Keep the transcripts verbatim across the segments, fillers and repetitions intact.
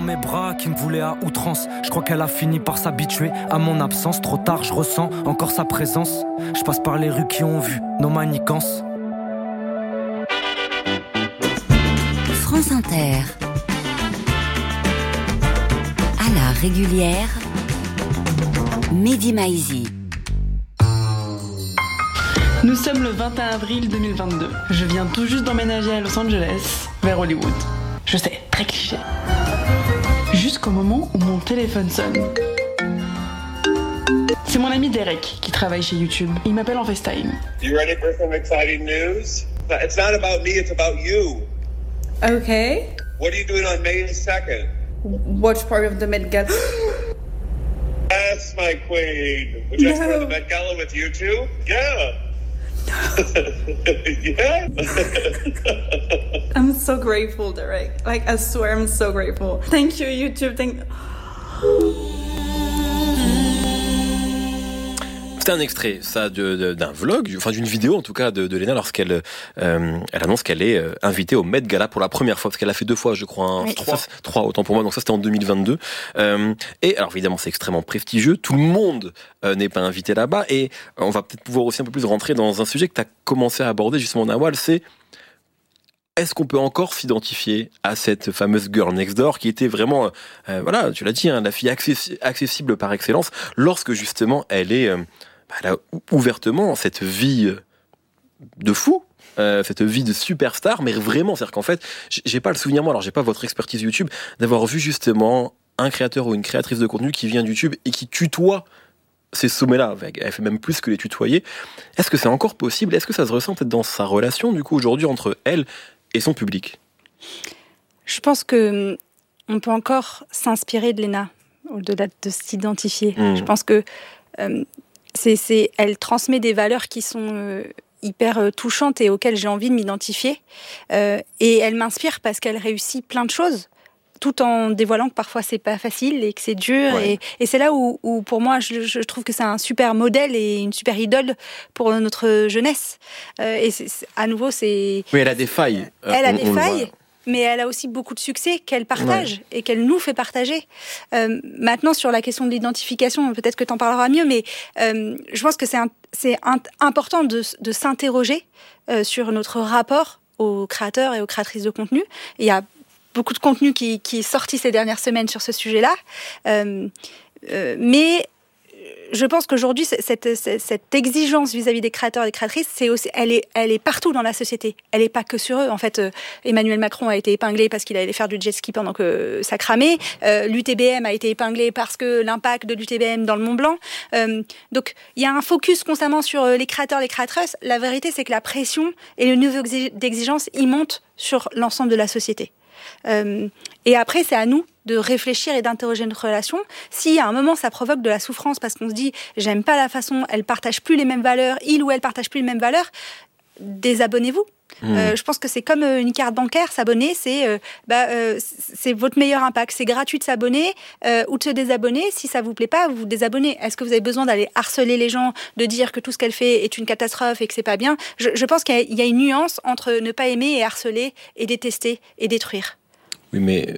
mes bras, qui me voulait à outrance. Je crois qu'elle a fini par s'habituer à mon absence. Trop tard, je ressens encore sa présence. Je passe par les rues qui ont vu nos manigances. France Inter. À la régulière, Mehdi Maizi. Nous sommes le vingt et un avril deux mille vingt-deux. Je viens tout juste d'emménager à Los Angeles, vers Hollywood. Je sais, très cliché. Jusqu'au moment où mon téléphone sonne. C'est mon ami Derek qui travaille chez YouTube. Il m'appelle en FaceTime. You ready for some exciting news? It's not about me, it's about you. Okay. What are you doing on May second? Watch part of the Met Gala. Yes, my queen. Would you like to No. go to the Met Gala with you too? Yeah. Yeah. I'm so grateful, Derek. Like, I swear I'm so grateful. Thank you, YouTube. Thank C'était un extrait, ça, de, de, d'un vlog, enfin d'une vidéo en tout cas de, de Léna lorsqu'elle euh, elle annonce qu'elle est euh, invitée au Met Gala pour la première fois, parce qu'elle l'a fait deux fois, je crois, hein, oui. trois, ça, trois autant pour moi. Donc ça c'était en deux mille vingt-deux. Euh, et alors évidemment c'est extrêmement prestigieux, tout le monde euh, n'est pas invité là-bas, et on va peut-être pouvoir aussi un peu plus rentrer dans un sujet que tu as commencé à aborder justement, Nawal, c'est est-ce qu'on peut encore s'identifier à cette fameuse girl next door qui était vraiment, euh, voilà, tu l'as dit, hein, la fille accessi- accessible par excellence, lorsque justement elle est euh, elle a ouvertement cette vie de fou, euh, cette vie de superstar, mais vraiment, c'est-à-dire qu'en fait, j'ai pas le souvenir, moi, alors j'ai pas votre expertise YouTube, d'avoir vu justement un créateur ou une créatrice de contenu qui vient de YouTube et qui tutoie ces sommets-là. Elle fait même plus que les tutoyer. Est-ce que c'est encore possible? Est-ce que ça se ressent peut-être dans sa relation, du coup, aujourd'hui, entre elle et son public? Je pense que on peut encore s'inspirer de Léna, au-delà de s'identifier. Mmh. Je pense que euh, C'est, c'est, elle transmet des valeurs qui sont euh, hyper euh, touchantes et auxquelles j'ai envie de m'identifier. Euh, et elle m'inspire parce qu'elle réussit plein de choses, tout en dévoilant que parfois c'est pas facile et que c'est dur. Ouais. Et, et c'est là où, où pour moi, je, je trouve que c'est un super modèle et une super idole pour notre jeunesse. Euh, et c'est, c'est, à nouveau, c'est... Oui, elle a des failles. Elle euh, a on, des on failles. Mais elle a aussi beaucoup de succès qu'elle partage ouais. et qu'elle nous fait partager. Euh, maintenant, sur la question de l'identification, peut-être que tu en parleras mieux, mais euh, je pense que c'est, un, c'est un, important de, de s'interroger euh, sur notre rapport aux créateurs et aux créatrices de contenu. Il y a beaucoup de contenu qui, qui est sorti ces dernières semaines sur ce sujet-là. Euh, euh, mais... Je pense qu'aujourd'hui, cette, cette, cette exigence vis-à-vis des créateurs et des créatrices, c'est aussi, elle est, elle est partout dans la société. Elle n'est pas que sur eux. En fait, euh, Emmanuel Macron a été épinglé parce qu'il allait faire du jet ski pendant que ça cramait. Euh, l'U T B M a été épinglé parce que l'impact de l'U T B M dans le Mont Blanc. Euh, donc, il y a un focus constamment sur les créateurs, les créatrices. La vérité, c'est que la pression et le niveau d'exigence, ils montent sur l'ensemble de la société. Euh, et après, c'est à nous de réfléchir et d'interroger notre relation. Si à un moment ça provoque de la souffrance parce qu'on se dit j'aime pas la façon, elle partage plus les mêmes valeurs, il ou elle partage plus les mêmes valeurs, désabonnez-vous. Mmh. Euh, je pense que c'est comme une carte bancaire, s'abonner, c'est, euh, bah, euh, c'est votre meilleur impact. C'est gratuit de s'abonner euh, ou de se désabonner. Si ça vous plaît pas, vous vous désabonnez. Est-ce que vous avez besoin d'aller harceler les gens, de dire que tout ce qu'elle fait est une catastrophe et que c'est pas bien? je, je pense qu'il y a, il y a une nuance entre ne pas aimer et harceler et détester et détruire. Oui, mais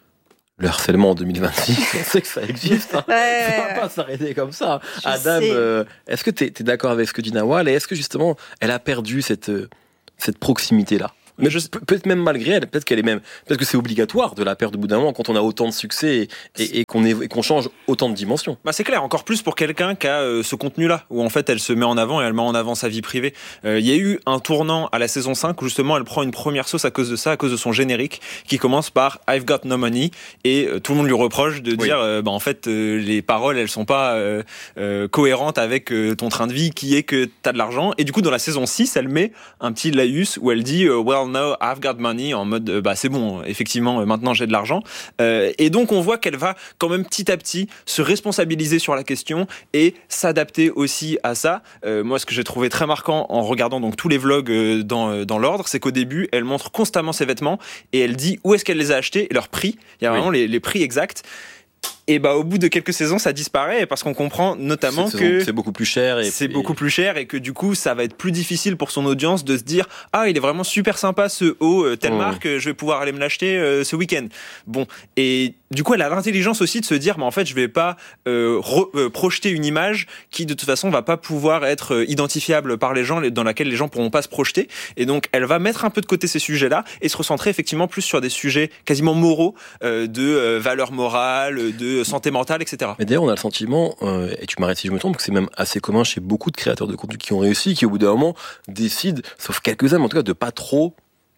le harcèlement en deux mille vingt-six, on sait que ça existe. Hein. Ouais, ça va ouais. pas s'arrêter comme ça. Je Adam, euh, est-ce que tu es d'accord avec ce que dit Nawal? Et est-ce que justement, elle a perdu cette, cette proximité-là? Mais je, peut-être même malgré elle, peut-être qu'elle est même, peut-être que c'est obligatoire de la perdre au bout d'un moment quand on a autant de succès et, et, et, qu'on, est, et qu'on change autant de dimensions. Bah c'est clair, encore plus pour quelqu'un qui a euh, ce contenu-là, où en fait elle se met en avant et elle met en avant sa vie privée. Il euh, y a eu un tournant à la saison cinq où justement elle prend une première sauce à cause de ça, à cause de son générique qui commence par I've got no money, et euh, tout le monde lui reproche de dire oui. euh, bah en fait euh, les paroles elles sont pas euh, euh, cohérentes avec euh, ton train de vie qui est que t'as de l'argent. Et du coup dans la saison six elle met un petit laïus où elle dit euh, well now I've got money, en mode euh, bah c'est bon, effectivement euh, maintenant j'ai de l'argent, euh, et donc on voit qu'elle va quand même petit à petit se responsabiliser sur la question et s'adapter aussi à ça. Euh, moi ce que j'ai trouvé très marquant en regardant donc tous les vlogs euh, dans, euh, dans l'ordre, c'est qu'au début elle montre constamment ses vêtements et elle dit où est-ce qu'elle les a achetés et leur prix, il y a vraiment oui. les, les prix exacts. Et bah au bout de quelques saisons ça disparaît parce qu'on comprend notamment Cette que saison, c'est beaucoup plus cher et c'est puis... beaucoup plus cher et que du coup ça va être plus difficile pour son audience de se dire ah il est vraiment super sympa ce haut telle oh. marque, je vais pouvoir aller me l'acheter euh, ce week-end. Bon, et du coup, elle a l'intelligence aussi de se dire, mais en fait, je vais pas euh, re, euh, projeter une image qui, de toute façon, va pas pouvoir être euh, identifiable par les gens, dans laquelle les gens pourront pas se projeter. Et donc, elle va mettre un peu de côté ces sujets-là et se recentrer effectivement plus sur des sujets quasiment moraux, euh, de euh, valeurs morales, de santé mentale, et cetera. Mais d'ailleurs, on a le sentiment, euh, et tu m'arrêtes si je me trompe, que c'est même assez commun chez beaucoup de créateurs de contenu qui ont réussi, qui au bout d'un moment décident, sauf quelques-uns, mais en tout cas, de pas trop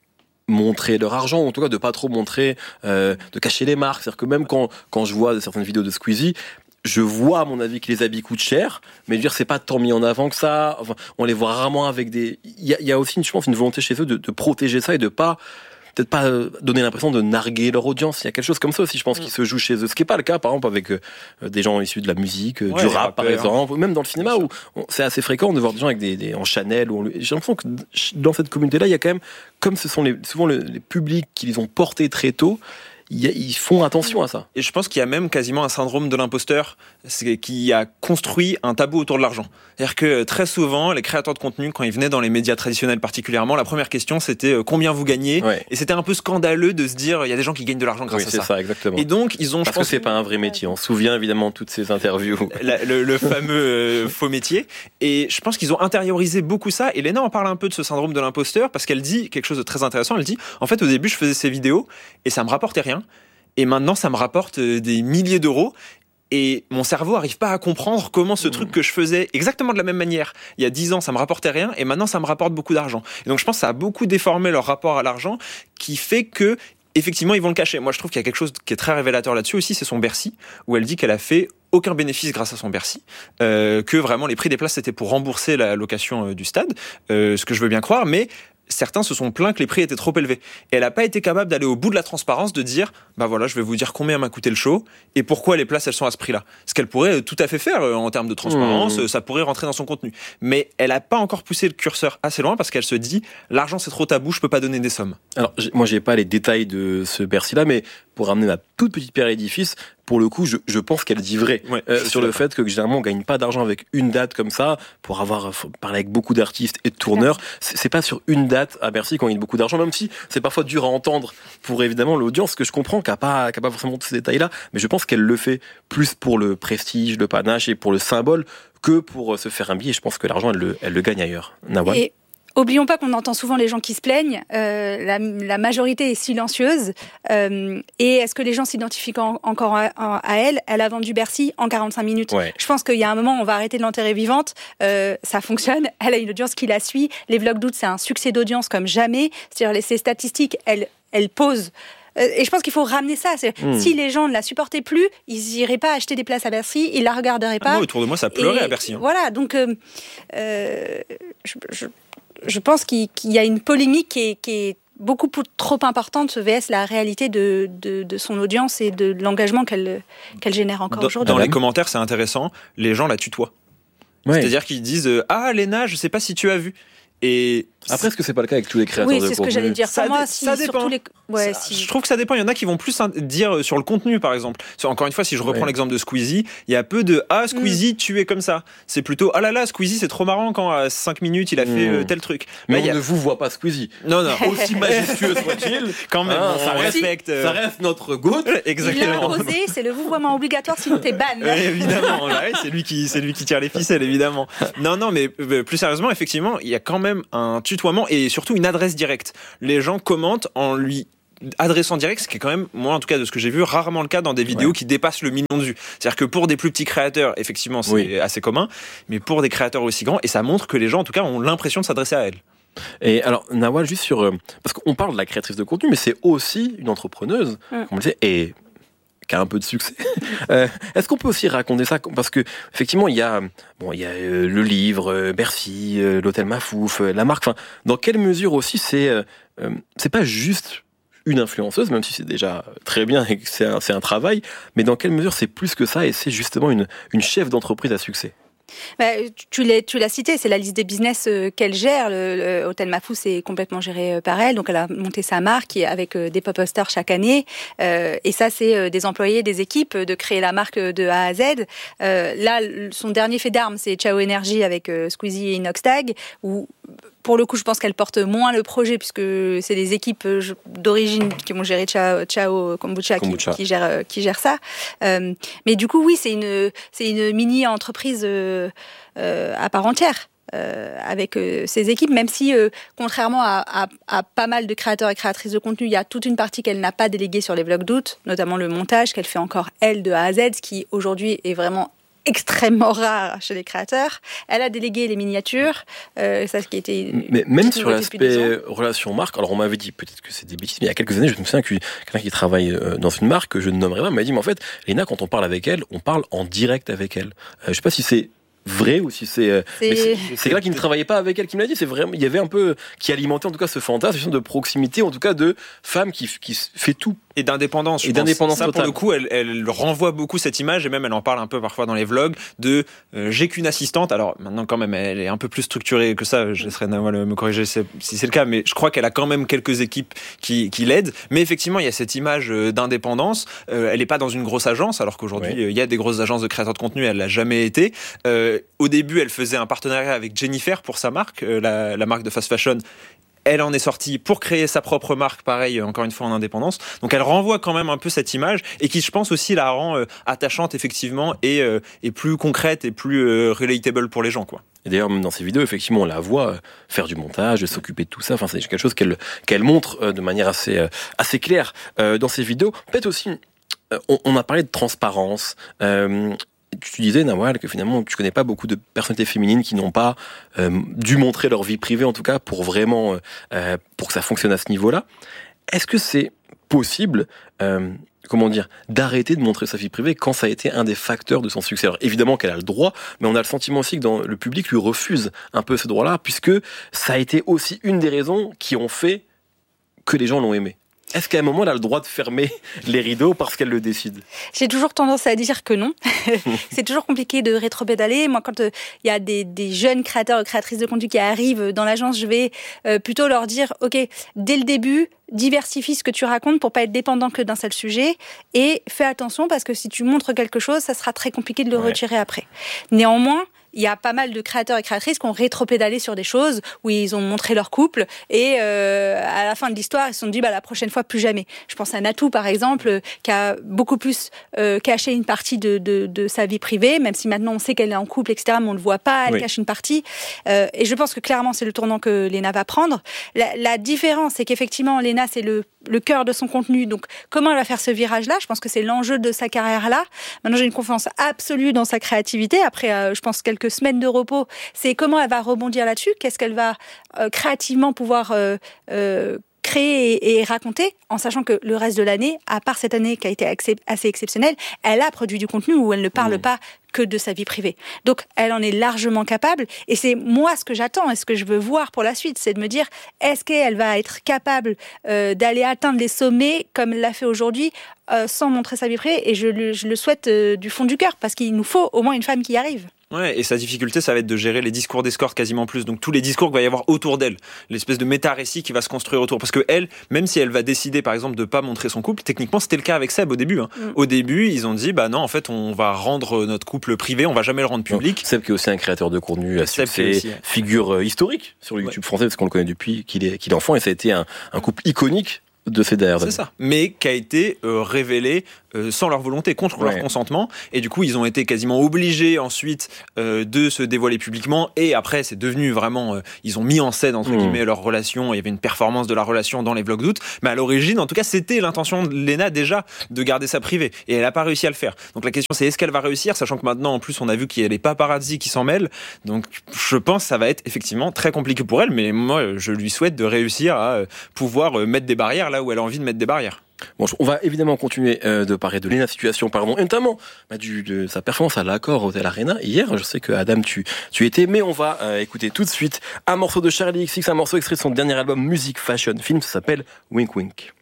montrer leur argent, ou en tout cas de pas trop montrer, euh, de cacher les marques. C'est-à-dire que même quand, quand je vois certaines vidéos de Squeezie, je vois à mon avis que les habits coûtent cher, mais je veux dire, c'est pas tant mis en avant que ça. Enfin, on les voit rarement avec des... Il y a, il y a aussi, je pense, une volonté chez eux de, de protéger ça et de pas... peut-être pas donner l'impression de narguer leur audience. Il y a quelque chose comme ça aussi, je pense, qui se joue chez eux. Ce qui n'est pas le cas, par exemple, avec euh, des gens issus de la musique, euh, ouais, du rap, par rappeurs, exemple, ou même dans le cinéma, où on, c'est assez fréquent de voir des gens avec des, des en Chanel. Où on, j'ai l'impression que dans cette communauté-là, il y a quand même, comme ce sont les, souvent les, les publics qui les ont portés très tôt, y a, ils font attention à ça. Et je pense qu'il y a même quasiment un syndrome de l'imposteur c'est, qui a construit un tabou autour de l'argent. C'est-à-dire que très souvent, les créateurs de contenu, quand ils venaient dans les médias traditionnels particulièrement, la première question c'était euh, combien vous gagnez ouais. Et c'était un peu scandaleux de se dire il y a des gens qui gagnent de l'argent grâce oui, à c'est ça. ça. Exactement. Et donc ils ont. Parce je pense, que c'est pas un vrai métier. On se souvient évidemment de toutes ces interviews. La, le, le fameux euh, faux métier. Et je pense qu'ils ont intériorisé beaucoup ça. Et Léna en parle un peu de ce syndrome de l'imposteur parce qu'elle dit quelque chose de très intéressant. Elle dit en fait au début je faisais ces vidéos et ça me rapportait rien. Et maintenant, ça me rapporte des milliers d'euros. Et mon cerveau n'arrive pas à comprendre comment ce mmh. truc que je faisais exactement de la même manière, il y a dix ans, ça me rapportait rien. Et maintenant, ça me rapporte beaucoup d'argent. Et donc, je pense que ça a beaucoup déformé leur rapport à l'argent qui fait que, effectivement, ils vont le cacher. Moi, je trouve qu'il y a quelque chose qui est très révélateur là-dessus aussi, c'est son Bercy, où elle dit qu'elle a fait aucun bénéfice grâce à son Bercy, euh, que vraiment les prix des places, c'était pour rembourser la location euh, du stade, euh, ce que je veux bien croire, mais certains se sont plaints que les prix étaient trop élevés. Et elle n'a pas été capable d'aller au bout de la transparence, de dire, bah voilà, je vais vous dire combien m'a coûté le show et pourquoi les places elles sont à ce prix-là. Ce qu'elle pourrait tout à fait faire en termes de transparence, mmh. ça pourrait rentrer dans son contenu. Mais elle n'a pas encore poussé le curseur assez loin parce qu'elle se dit, l'argent c'est trop tabou, je peux pas donner des sommes. Alors moi j'ai pas les détails de ce Bercy-là, mais pour ramener ma toute petite pierre à l'édifice, pour le coup, je, je pense qu'elle dit vrai ouais, euh, sur le d'accord. fait que généralement on gagne pas d'argent avec une date comme ça. Pour avoir parlé avec beaucoup d'artistes et de tourneurs, c'est, c'est pas sur une date à Bercy qu'on gagne beaucoup d'argent, même si c'est parfois dur à entendre pour évidemment l'audience, que je comprends qu'elle a pas, qu'elle a pas forcément tous ces détails-là, mais je pense qu'elle le fait plus pour le prestige, le panache et pour le symbole que pour se faire un billet. Je pense que l'argent, elle le, elle le gagne ailleurs. Nawal. Et... Oublions pas qu'on entend souvent les gens qui se plaignent. Euh, la, la majorité est silencieuse. Euh, et est-ce que les gens s'identifient en, encore à, à elle ? Elle a vendu Bercy en quarante-cinq minutes. Ouais. Je pense qu'il y a un moment, on va arrêter de l'enterrer vivante. Euh, ça fonctionne. Elle a une audience qui la suit. Les vlogs d'août, c'est un succès d'audience comme jamais. C'est-à-dire, ces statistiques, elles, elles posent. Et je pense qu'il faut ramener ça. Mmh. Si les gens ne la supportaient plus, ils n'iraient pas acheter des places à Bercy, ils la regarderaient pas. Ah, moi, autour de moi, ça pleurait et à Bercy. Hein. Voilà, donc euh, euh, je, je, je pense qu'il, qu'il y a une polémique qui est, qui est beaucoup trop importante, V S la réalité de, de, de son audience et de l'engagement qu'elle, qu'elle génère encore dans, aujourd'hui. Dans les commentaires, c'est intéressant, les gens la tutoient. Ouais. C'est-à-dire qu'ils disent « Ah, Léna, je ne sais pas si tu as vu ». Et après, est-ce que c'est pas le cas avec tous les créateurs oui, de contenu ? Oui, c'est ce que j'allais dire. Ça, moi, dé- si, ça dépend. Les... Ouais, ça, si. Je trouve que ça dépend. Il y en a qui vont plus dire sur le contenu, par exemple. Encore une fois, si je reprends ouais. l'exemple de Squeezie, il y a peu de « Ah, Squeezie, mm. tu es comme ça ». C'est plutôt « Ah là là, Squeezie, c'est trop marrant quand à cinq minutes, il a fait mm. euh, tel truc ». Mais là, on a... ne vous voit pas Squeezie. Non, non. Aussi majestueux soit-il. Quand même, ah, bon, ça respecte. Euh... Ça reste notre goutte. Exactement. Il l'a imposé, c'est le vouvoiement obligatoire, sinon t'es ban. Ouais, évidemment, là, c'est lui qui, c'est lui qui tire les ficelles, évidemment. Non, non, mais plus sérieusement, effectivement, il y a quand même un tutoiement et surtout une adresse directe. Les gens commentent en lui adressant direct, ce qui est quand même, moi en tout cas de ce que j'ai vu, rarement le cas dans des vidéos ouais. qui dépassent le million de vues. C'est-à-dire que pour des plus petits créateurs, effectivement, c'est oui. assez commun, mais pour des créateurs aussi grands, et ça montre que les gens, en tout cas, ont l'impression de s'adresser à elle. Et alors, Nawal, juste sur... Euh, parce qu'on parle de la créatrice de contenu, mais c'est aussi une entrepreneuse, ouais. comme on le sait, et... qui a un peu de succès. euh, est-ce qu'on peut aussi raconter ça ? Parce que effectivement, il y a, bon, il y a euh, le livre, euh, Bercy, euh, l'hôtel Mafouf, euh, la marque. Enfin, dans quelle mesure aussi c'est, euh, euh, c'est pas juste une influenceuse, même si c'est déjà très bien et que c'est un, c'est un travail, mais dans quelle mesure c'est plus que ça et c'est justement une, une chef d'entreprise à succès ? Bah, tu, l'as, tu l'as cité, c'est la liste des business euh, qu'elle gère. Le, le Hôtel Mafouf, c'est complètement géré euh, par elle. Donc, elle a monté sa marque avec euh, des pop-posters chaque année. Euh, et ça, c'est euh, des employés, des équipes, de créer la marque de A à Z. Euh, là, son dernier fait d'armes, c'est Ciao Energy avec euh, Squeezie et Inoxtag, où pour le coup, je pense qu'elle porte moins le projet puisque c'est des équipes d'origine qui vont gérer Ciao, Ciao Kombucha, Kombucha. Qui, qui gèrent qui gèrent ça. Euh, mais du coup, oui, c'est une c'est une mini entreprise euh, euh, à part entière. Euh, avec euh, ces équipes, même si, euh, contrairement à, à, à pas mal de créateurs et créatrices de contenu, il y a toute une partie qu'elle n'a pas déléguée sur les vlogs d'août, notamment le montage qu'elle fait encore elle de A à Z, ce qui aujourd'hui est vraiment extrêmement rare chez les créateurs. Elle a délégué les miniatures, euh, ça ce qui était. Mais même sur l'aspect relation marque, alors on m'avait dit peut-être que c'est des bêtises, mais il y a quelques années, je me souviens que quelqu'un qui travaille dans une marque, que je ne nommerai pas, m'a dit mais en fait, Léna, quand on parle avec elle, on parle en direct avec elle. Euh, je sais pas si c'est vrai ou si c'est c'est, c'est, c'est quelqu'un qui ne travaillait pas avec elle qui me l'a dit. C'est vraiment, il y avait un peu qui alimentait en tout cas ce fantasme de proximité, en tout cas de femme qui qui fait tout. Et d'indépendance. Et d'indépendance ça, totale. Pour le coup, elle, elle renvoie beaucoup cette image, et même elle en parle un peu parfois dans les vlogs, de euh, j'ai qu'une assistante. Alors maintenant, quand même, elle est un peu plus structurée que ça. Je laisserai Nawal me corriger si c'est le cas, mais je crois qu'elle a quand même quelques équipes qui, qui l'aident. Mais effectivement, il y a cette image d'indépendance. Euh, elle n'est pas dans une grosse agence, alors qu'aujourd'hui, oui. il y a des grosses agences de créateurs de contenu, elle l'a jamais été. Euh, au début, elle faisait un partenariat avec Jennifer pour sa marque, euh, la, la marque de fast fashion. Elle en est sortie pour créer sa propre marque, pareil, encore une fois en indépendance. Donc elle renvoie quand même un peu cette image, et qui, je pense, aussi la rend euh, attachante, effectivement, et, euh, et plus concrète et plus euh, relatable pour les gens, quoi. Et d'ailleurs, même dans ces vidéos, effectivement, on la voit faire du montage, s'occuper de tout ça. Enfin, c'est quelque chose qu'elle qu'elle montre de manière assez euh, assez claire euh, dans ces vidéos. Peut-être aussi, euh, on, on a parlé de transparence. Euh, Tu disais, Nawal, que finalement, tu connais pas beaucoup de personnalités féminines qui n'ont pas euh, dû montrer leur vie privée, en tout cas, pour vraiment, euh, pour que ça fonctionne à ce niveau-là. Est-ce que c'est possible, euh, comment dire, d'arrêter de montrer sa vie privée quand ça a été un des facteurs de son succès? Alors, évidemment qu'elle a le droit, mais on a le sentiment aussi que dans, le public lui refuse un peu ce droit-là, puisque ça a été aussi une des raisons qui ont fait que les gens l'ont aimé. Est-ce qu'à un moment, elle a le droit de fermer les rideaux parce qu'elle le décide? J'ai toujours tendance à dire que non. C'est toujours compliqué de rétropédaler. Moi, quand il euh, y a des, des jeunes créateurs ou créatrices de contenu qui arrivent dans l'agence, je vais euh, plutôt leur dire, OK, dès le début, diversifie ce que tu racontes pour pas être dépendant que d'un seul sujet, et fais attention parce que si tu montres quelque chose, ça sera très compliqué de le ouais. retirer après. Néanmoins, il y a pas mal de créateurs et créatrices qui ont rétropédalé sur des choses où ils ont montré leur couple, et euh, à la fin de l'histoire, ils se sont dit bah la prochaine fois plus jamais. Je pense à Natou par exemple, qui a beaucoup plus euh, caché une partie de, de, de sa vie privée, même si maintenant on sait qu'elle est en couple, et cetera. Mais on le voit pas, elle oui. cache une partie. Euh, et je pense que clairement c'est le tournant que Léna va prendre. La, la différence, c'est qu'effectivement Léna c'est le le cœur de son contenu. Donc, comment elle va faire ce virage-là? Je pense que c'est l'enjeu de sa carrière-là. Maintenant, j'ai une confiance absolue dans sa créativité. Après, euh, je pense quelques semaines de repos, c'est comment elle va rebondir là-dessus. Qu'est-ce qu'elle va euh, créativement pouvoir euh, euh, créer et, et raconter, en sachant que le reste de l'année, à part cette année qui a été assez exceptionnelle, elle a produit du contenu où elle ne parle mmh. pas que de sa vie privée. Donc, elle en est largement capable, et c'est moi ce que j'attends et ce que je veux voir pour la suite, c'est de me dire, est-ce qu'elle va être capable euh, d'aller atteindre les sommets comme elle l'a fait aujourd'hui, euh, sans montrer sa vie privée, et je, le, je le souhaite euh, du fond du cœur, parce qu'il nous faut au moins une femme qui y arrive. Ouais, et sa difficulté, ça va être de gérer les discours d'escorte quasiment plus. Donc tous les discours qu'il va y avoir autour d'elle, l'espèce de méta-récit qui va se construire autour. Parce que elle, même si elle va décider par exemple de pas montrer son couple, techniquement c'était le cas avec Seb au début. Hein. Mm. Au début, ils ont dit bah non, en fait, on va rendre notre couple privé, on va jamais le rendre public. Non, Seb qui est aussi un créateur de contenu à succès, aussi, ouais. figure euh, historique sur le YouTube ouais. français parce qu'on le connaît depuis qu'il est qu'il est enfant, et ça a été un, un couple iconique de ces dernières années. C'est ça. Mais qui a été euh, révélé euh, sans leur volonté, contre ouais. leur consentement. Et du coup, ils ont été quasiment obligés ensuite euh, de se dévoiler publiquement. Et après, c'est devenu vraiment... Euh, ils ont mis en scène, entre mmh. guillemets, leur relation. Il y avait une performance de la relation dans les vlogs d'août. Mais à l'origine, en tout cas, c'était l'intention de Léna déjà de garder ça privé. Et elle n'a pas réussi à le faire. Donc la question, c'est est-ce qu'elle va réussir, sachant que maintenant, en plus, on a vu qu'il y a les paparazzi qui s'en mêlent. Donc je pense que ça va être effectivement très compliqué pour elle. Mais moi, je lui souhaite de réussir à euh, pouvoir euh, mettre des barrières là où elle a envie de mettre des barrières. Bon, on va évidemment continuer euh, de parler de Léna Situation, pardon, et notamment bah, du, de sa performance à l'Accor Hotel Arena hier. Je sais que Adam, tu, tu étais, mais on va euh, écouter tout de suite un morceau de Charli X C X, un morceau extrait de son dernier album Music Fashion Film, ça s'appelle Wink Wink.